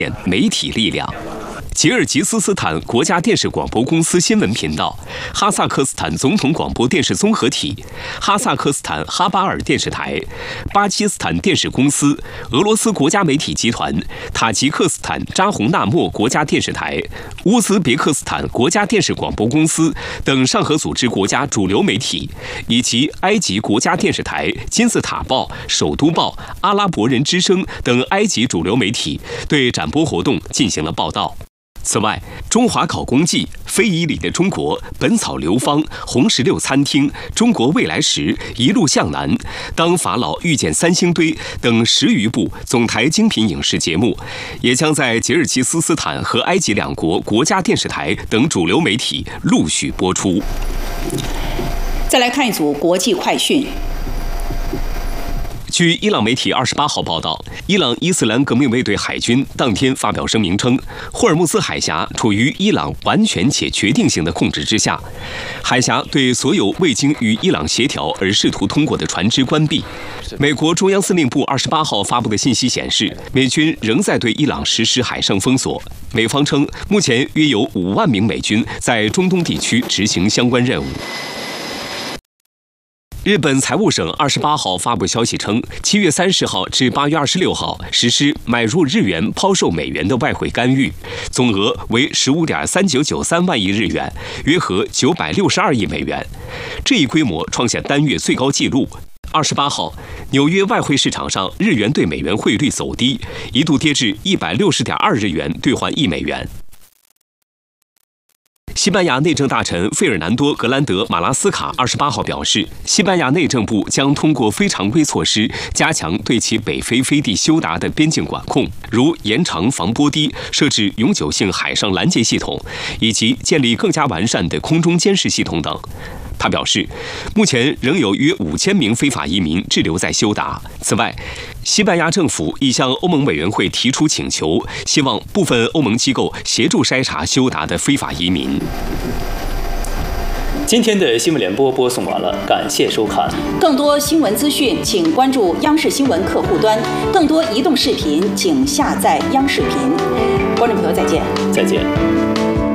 媒体力量。吉尔吉斯斯坦国家电视广播公司新闻频道、哈萨克斯坦总统广播电视综合体、哈萨克斯坦哈巴尔电视台、巴基斯坦电视公司、俄罗斯国家媒体集团、塔吉克斯坦扎洪纳莫国家电视台、乌兹别克斯坦国家电视广播公司等上合组织国家主流媒体，以及埃及国家电视台、金字塔报、首都报、阿拉伯人之声等埃及主流媒体对展播活动进行了报道。此外，中华考公记、非遗里的中国、本草流芳、红石榴餐厅、中国未来时、一路向南、当法老遇见三星堆等10余部总台精品影视节目，也将在吉尔吉斯斯坦和埃及两国国家电视台等主流媒体陆续播出。 再来看一组国际快讯。 据伊朗媒体28号报道，伊朗伊斯兰革命卫队海军当天发表声明称，霍尔木兹海峡处于伊朗完全且决定性的控制之下，海峡对所有未经与伊朗协调而试图通过的船只关闭。美国中央司令部28号发布的信息显示，美军仍在对伊朗实施海上封锁。美方称，目前约有5万名美军在中东地区执行相关任务。日本财务省28号发布消息称，7月30号至8月26号实施买入日元抛售美元的外汇干预，总额为15.3993万亿日元，约合962亿美元。这一规模创下单月最高纪录。28号，纽约外汇市场上日元对美元汇率走低，一度跌至160.2日元兑换1美元。西班牙内政大臣费尔南多·格兰德·马拉斯卡28号表示，西班牙内政部将通过非常规措施加强对其北非飞地休达的边境管控，如延长防波堤、设置永久性海上拦截系统，以及建立更加完善的空中监视系统等。他表示，目前仍有约5000名非法移民滞留在休达。此外，西班牙政府已向欧盟委员会提出请求，希望部分欧盟机构协助筛查休达的非法移民。 今天的新闻联播播送完了，感谢收看。 更多新闻资讯，请关注央视新闻客户端；更多移动视频，请下载央视频。观众朋友，再见。 再见。